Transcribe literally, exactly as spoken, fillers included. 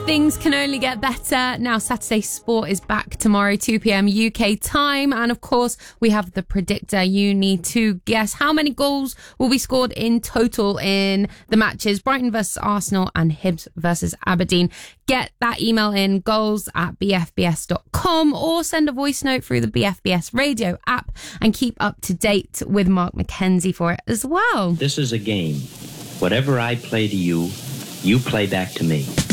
Things can only get better. Now, Saturday Sport is back tomorrow, two p.m. U K time. And of course, we have the predictor. You need to guess how many goals will be scored in total in the matches Brighton versus Arsenal and Hibs versus Aberdeen. Get that email in, goals at b f b s dot com, or send a voice note through the B F B S radio app, and keep up to date with Mark McKenzie for it as well. This is a game. Whatever I play to you, you play back to me.